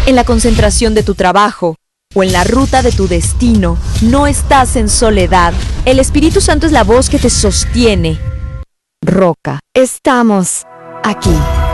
En la concentración de tu trabajo o en la ruta de tu destino, no estás en soledad. El Espíritu Santo es la voz que te sostiene. Roca, estamos aquí.